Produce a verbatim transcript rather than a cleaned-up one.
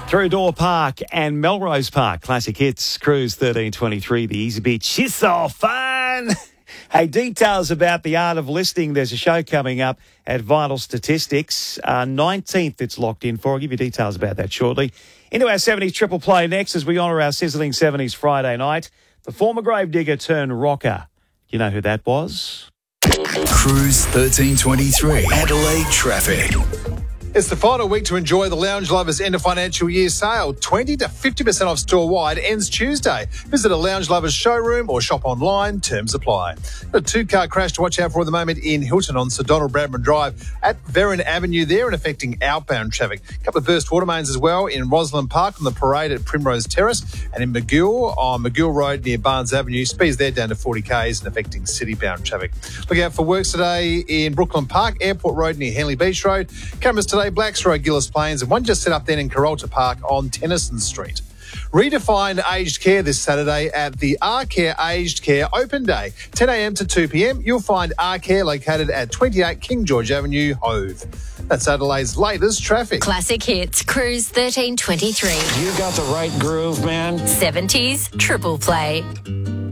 Through Door Park and Melrose Park. Classic Hits, Cruise thirteen twenty-three, the Easy Beach. It's so fun. Hey, details about the art of listening. There's a show coming up at Vital Statistics. Uh, nineteenth it's locked in for. I'll give you details about that shortly. Into our seventies triple play next as we honour our sizzling seventies Friday night. The former gravedigger turned rocker. You know who that was? Cruise thirteen twenty-three, Adelaide traffic. It's the final week to enjoy the Lounge Lovers end of financial year sale. twenty to fifty percent off store-wide ends Tuesday. Visit a Lounge Lovers showroom or shop online. Terms apply. A two-car crash to watch out for at the moment in Hilton on Sir Donald Bradman Drive at Vernon Avenue there and affecting outbound traffic. A couple of burst water mains as well in Rosalind Park on the Parade at Primrose Terrace and in McGill on McGill Road near Barnes Avenue. Speeds there down to forty kays and affecting city-bound traffic. Look out for works today in Brooklyn Park, Airport Road near Henley Beach Road. Cameras today, Blacks Road, Gillis Plains, and one just set up then in Carolta Park on Tennyson Street. Redefine aged care this Saturday at the R-Care Aged Care Open Day. ten a.m. to two p.m. You'll find R-Care located at twenty-eight King George Avenue, Hove. That's Adelaide's latest traffic. Classic Hits, Cruise thirteen twenty-three. You got the right groove, man. seventies Triple Play.